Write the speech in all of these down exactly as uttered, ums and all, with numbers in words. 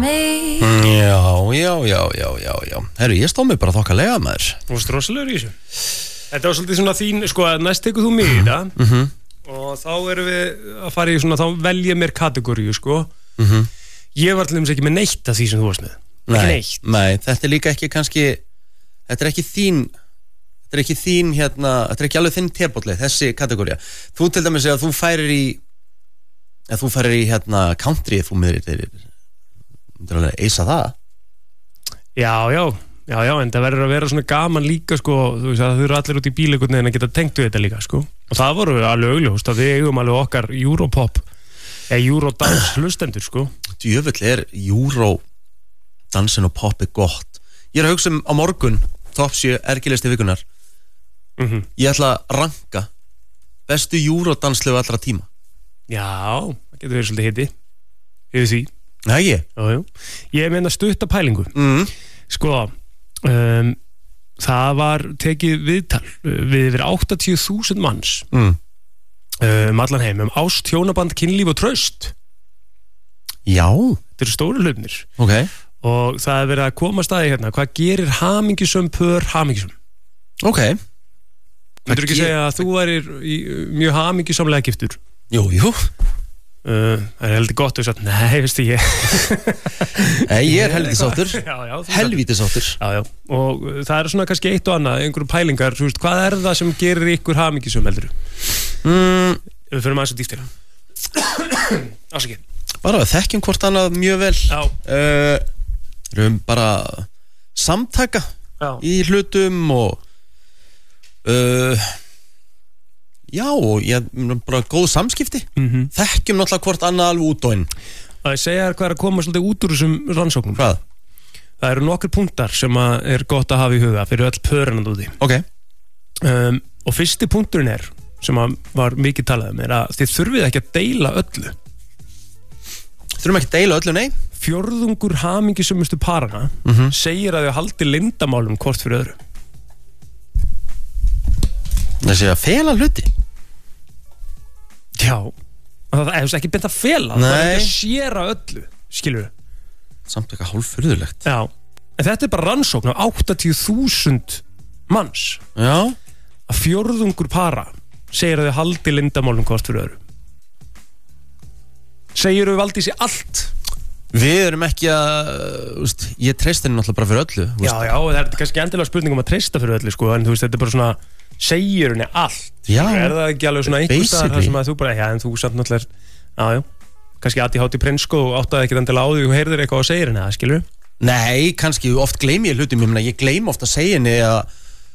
me. Já, já, já, já, já, já. Herru, ég stóð mig bara þokkalega maður. Þú varst rosalegur í þessu. Þetta var svolítið svona þín, sko, næst tekur þú mig í það. Mhm. Og þá erum við að fara í svona, þá velja mér kategóriu, sko. Mhm. Ég var til dæmis ekki með neitt af því sem þú varst með. Nei, ekki neitt. Nei, þetta er líka ekki kannski, þetta er ekki þín, þetta er ekki þín, hérna, þetta er ekki alveg þinn tebóllið, þessi kategória. Þú til dæmis að þú færir í, að þú færir í, hérna, country, þú meðir, þeir myndir alveg eisa það. Já, já, já, já, en það verður að vera svona gaman líka, sko, þú veist að þau eru allir út í bíleikunni en að geta tengt við þetta líka, sko. Og það voru alveg augljóst að við eigum alveg okkar Europop, eða Eurodance hlustendur, sko. Djöfull er Eurodansin og poppi gott. Ég er að hugsa um á morgun, topp sjö ergilisti vikunar. Mhm. Ég ætla að ranka bestu Eurodanslegu allra tíma. Já, það getur verið svolítið hiti yfir því. Nei, ég? Já, já. Ég meina stutta pælingu. Mm. Sko, um, það var tekið viðtal við yfir áttatíu þúsund manns Mm. um allan heim um ást, hjónaband, kynlíf og traust. Já. Þetta eru stóru hlutnir. Ok. Og það er verið að koma staði hérna. Hvað gerir hamingjusum pör hamingjusum? Ok. Myndirðu ekki ge- segja að þú værir í, mjög hamingjusamlega giftur? Jú, jú. Uh, það er heldur gott að þú sagt, nei, veistu ég. Nei, ég er helviti sáttur. Já, já, þú Helviti sáttur. Já, já, og uh, það er svona kannski eitt og annað, einhverju pælingar, þú veist, hvað er það sem gerir ykkur hamingjusum heldur? Mm, Við fyrir maður svo dýft hérna. Ásaki. bara við þekkjum hvort annað mjög vel. Já. Uh, erum bara samtaka Já. í hlutum og uh, já, og ég bara góð samskipti. Mhm. Þekkjum náttúrulega hvort annað alveg út og inn. Það segja þér hvað er að koma svolítið út úr þessum rannsóknum. Hvað? Það eru nokkur punktar sem að er gott að hafa í huga fyrir öll pörinn að úti. Ok. Um, og fyrsti punkturinn er, sem að var mikið talað um, er að þið þurfið ekki að deila öllu. Þurfum ekki að deila öllu, nei? Fjórðungur hamingjusumustu parana Mhm. segir að þau haldi leyndamálum hvort fyrir öðru. Þessi að fela hluti. Já. Það er ekki beint að fela, það er Nei. ekki að séra öllu, skilur við. Samt eitthvað hálffurðulegt. Já. En þetta er bara rannsókn á áttatíu þúsund manns. Já. Að fjórðungur para segir að þau haldi leyndamálum hvort fyrir öðru. Segir þau valdi sér allt. Við erum ekki að, úst, ég treyst henni náttúrulega bara fyrir öllu. Já, já, það er kannski endilega spurning um að treysta fyrir öllu, sko, en þú veist, þetta er bara svona, segir henni allt. Já. Er það ekki alveg svona einhver staðar þar Basically. sem að þú bara, já, en þú samt náttúrulega, já, já, kannski aðti hátt í prinsko og áttaði ekkert endilega á því og heyrðir eitthvað og segir henni það, skilur? Nei, kannski oft gleymi ég hlutum, ég meina, ég gleym oft að segja henni að,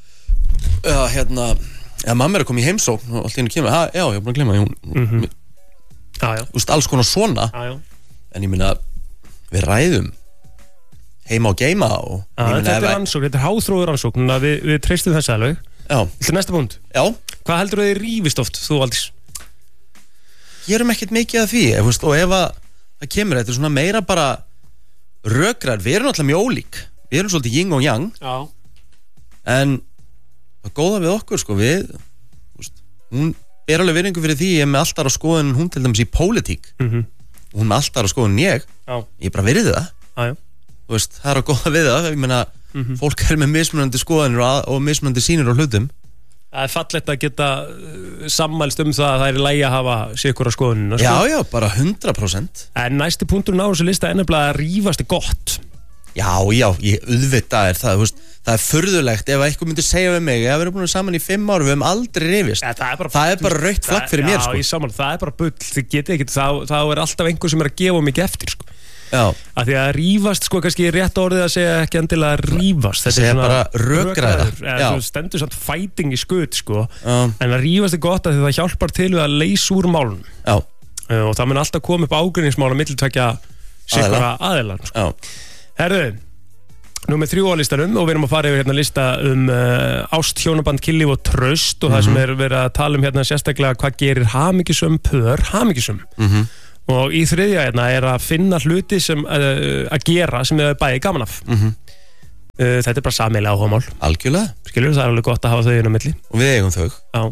að hérna, að mamma er að koma í heimsókn og allt í henni kemur, ha, já, ég er búin að gleyma því, hún, Mhm. Já, já, úst, alls konar svona, já, já. en ég meina, við ræðum heima og geima og, Já, ég en meina, þetta er ef- rannsókn, þetta er háþróður rannsókn, að við, við treystum þess alveg. já, Þetta er næsta punkt. já, Hvað heldur þið rífist oft, þú Valdís? ég erum ekkert mikið að því, ef, úst, og ef að það kemur, þetta er svona meira bara rökrar, við erum alltaf mjög ólík, við erum svolítið yin og yang, Já. en það góða við okkur, sko, við, úst, hún er alveg virðingu fyrir því, ég er með alltaf að skoðun, hún til dæmis í pólitík, Mhm. og hún með alltaf að skoðun ég, Já, ég bara virði það, já, já. þú veist, það er að góða við það, ég meina, Mhm. fólk er með mismunandi skoðanir og, og mismunandi sýnir á hlutum. Það er fallegt að geta uh, sammælst um það að það er í lagi að hafa sikur á skoðunina, sko. Já, já, bara hundra prósent. En næsti punkturinn á þessu lista er nefnilega að rífast er gott. Já, já, ég auðvitað er það, þú veist, það er furðulegt ef eitthvað myndi segja við mig, ég hef verið búin saman í fimm ára, við hefum aldrei rifist. Ja, það er bara, Það er bara rautt flagg fyrir mér, sko. Já, ég saman, það er bara bull, þið getið ekkert, þá, þá er alltaf einhver sem er að gefa mikið eftir, sko. Já, Af því að rífast, sko, kannski er rétt orðið að segja ekki endilega rífast. Þetta Segja er svona bara rökræða. eða Já. þú stendur samt fighting í skut, sko. Já. En að rífast er gott að því það hjálpar til við að leysa úr málun. já, Uh, og það mun alltaf koma upp ágreiningsmál að millitvækja sikra aðilan, sko. já, Herðu, númer þrjú á listanum og við erum að fara yfir hérna lista um uh, ást, hjónaband, kynlíf og traust og það sem er verið að tala um hérna sérstaklega hvað gerir hamingjusöm pör hamingjusöm. mhm, Og í þriðja hérna er að finna hluti sem uh, að gera sem er bæði gaman af. mhm, Uh, þetta er bara sameiginlega áhugamál, algjörlega, skilur, það er alveg gott að hafa þau inn á milli. og við eigum þau. Já.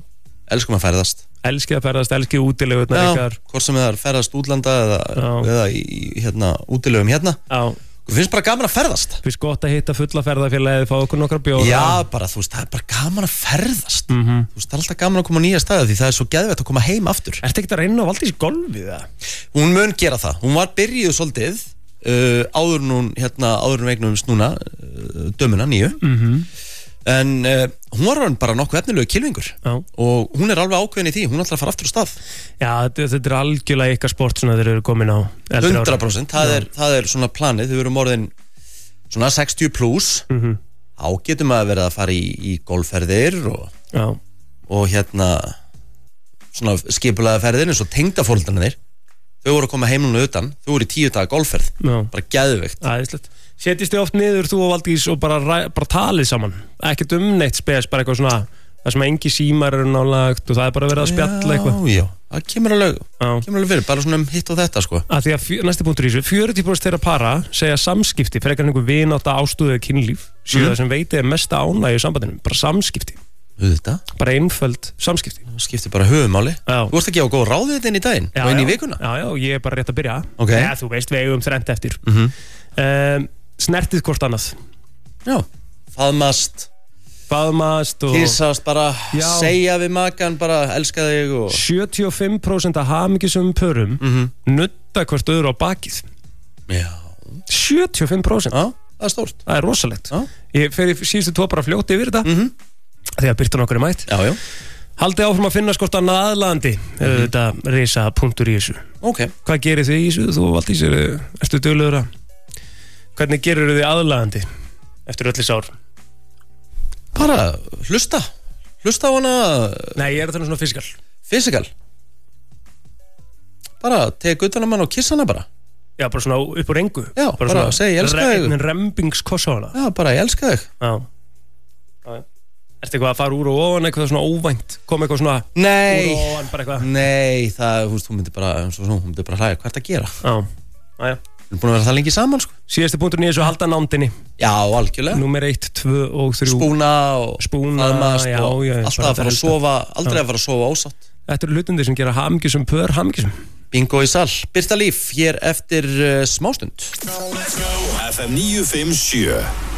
elskum að ferðast Elskið að ferðast, elskið útilegurnar ykkar hvort sem það er ferðast útlanda eða, eða í, hérna, útilegum hérna Já Þú finnst bara gaman að ferðast Finnst gott að hitta fulla ferðafélagið, fá okkur nokkra bjóða Já, bara, þú veist, það er bara gaman að ferðast mm -hmm. Þú veist, það er alltaf gaman að koma á nýja staði því það er svo geðveitt að koma heim aftur Ertu ekkert að reyna á Valdís golfið það? Hún mun gera það, hún var byrjuð svolítið uh, áður hún, hérna, áður hún vegnum snúna uh, dömuna, nýju mm -hmm. En uh, hún var bara nokkuð efnilegu kylfingur Já. Og hún er alveg ákveðin í því, hún ætlar að fara aftur á stað Já, þetta, þetta er algjörlega ykkar sport svona þeir eru komin á hundra prósent, það er, það er svona planið Þau eru morðin svona sextíu plus mm -hmm. Þá getum að vera að fara í, í golfferðir og, og hérna svona skipulaða ferðir eins og tengdafóreldarnir Þau voru að koma heim núna utan Þau voru í tíu daga golfferð Já. Bara geðveikt Æðislegt Setjist þið oft niður þú og Valdís og bara, bara talið saman ekkert um neitt spes, bara eitthvað svona það sem engi símar eru nálagt og það er bara verið að spjalla eitthvað Já, já, það kemur alveg, kemur alveg fyrir bara svona um hitt og þetta sko að Því að fjö, næsti punktur í þessu, fjörutíu prósent þeirra para segja samskipti, frekar en einhver vinátta ástúðu eða kynlíf, séu mm. það sem veitið er mesta ánægju í sambandinu, bara samskipti Þetta? Bara einföld samskipti Það skiptir bara höfumáli Já. Þú vorst að gefa góð ráðið þetta inn í daginn já, og inn í já. vikuna Já, já, ég er bara rétt að byrja okay. ja, Þú veist, við eigum þrennt eftir mm -hmm. um, Snertið hvort annað Já, faðmast Faðmast og Kissast bara, já. Segja við makan bara, elska þig og sjötíu og fimm prósent af hamingjusum pörum mm -hmm. nutta hvert öðru á bakið Já sjötíu og fimm prósent Já, það er stórt Það er rosalegt Já. Ég fer í síðustu tvo bara fljóti yfir þetta mm -hmm. Þegar Birtan okkur er mætt Já, já Haldið áfram að finna skort annað aðlandi mm -hmm. Þetta reysa punktur í þessu Ok Hvað gerir þið í þessu? Þú Valdís, er, ertu duglegur að Hvernig gerir þið aðlandi eftir öll þessi ár? Bara hlusta Hlusta á hana Nei, ég er að tala um svona fysikal Fysikal Bara teka utan að mann og kissa hana bara Já, bara svona upp úr engu Já, bara, bara segja ég elska þig En rembingskoss á hana Já, bara ég elska þig Já Ertu eitthvað að fara úr og ofan, eitthvað svona óvænt Kom eitthvað svona Nei úr og ofan, bara eitthvað Nei, það, þú veist, hún myndi bara Hún myndi bara hlæja, hvað er þetta að gera? Já, já Við erum búin að vera það lengi saman, sko Síðasti punkturinn í þessu halda nándinni Já, algjörlega Númer eitt, tvö og þrjú Spúna og Spúna, faðmast já, og já alltaf að fara að sofa Aldrei já. Að fara að sofa ósátt Þetta eru hlutundi sem gera hamingjusum pör hamingjusum Bingo í sal, Birta Líf Hér eftir uh, smástund F M níu fimm sjö